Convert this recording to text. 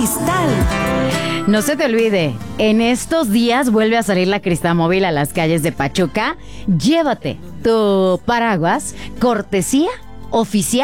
Cristal. No se te olvide, en estos días vuelve a salir la Cristamóvil a las calles de Pachuca. Llévate tu paraguas, cortesía oficial